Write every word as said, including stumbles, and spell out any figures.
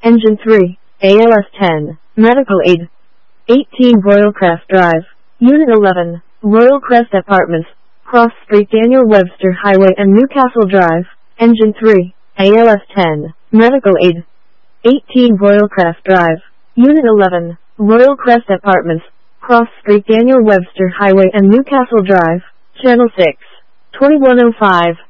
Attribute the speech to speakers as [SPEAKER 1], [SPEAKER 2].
[SPEAKER 1] Engine three, A L S ten, Medical Aid. eighteen Royalcrest Drive, Unit eleven, Royalcrest Apartments, Cross Street Daniel Webster Highway and Newcastle Drive. Engine three, A L S ten, Medical Aid. eighteen Royalcrest Drive, Unit eleven, Royalcrest Apartments, Cross Street Daniel Webster Highway and Newcastle Drive. Channel six, twenty-one oh five.